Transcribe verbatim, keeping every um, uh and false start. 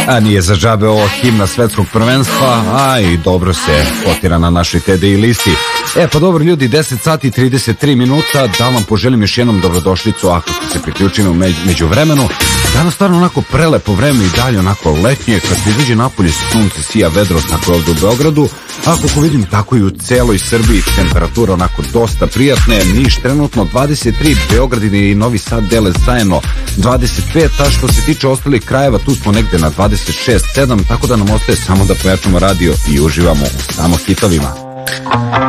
A nije za džabe ovo himna svetskog prvenstva, a i dobro se kotira na našoj T D I listi. E pa dobro ljudi, deset sati i trideset tri minuta, da vam poželim još jednom dobrodošlicu ako ste se priključili među, među vremenu. Danas stvarno onako prelepo vreme i dalje onako letnje, kad se izađe napolje sunce, sija vedro, tako je ovdje u Beogradu, a kako vidim tako i u celoj Srbiji temperatura onako dosta prijatne. Niš trenutno dvadeset tri, Beograd i Novi Sad dele zajedno dvadeset pet, a što se tiče ostalih krajeva tu smo negde na dvadeset šest sedam, tako da nam ostaje samo da pojačamo radio i uživamo u samo hitovima.